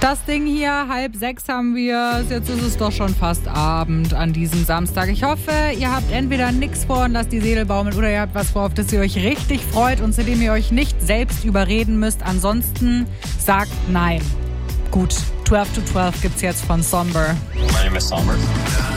Das Ding hier, 5:30 haben wir. Jetzt ist es doch schon fast Abend an diesem Samstag. Ich hoffe, ihr habt entweder nichts vor und lasst die Seele baumeln oder ihr habt was vor, auf das ihr euch richtig freut und zu dem ihr euch nicht selbst überreden müsst. Ansonsten sagt nein. Gut, 12 to 12 gibt's jetzt von Somber. My name is Somber.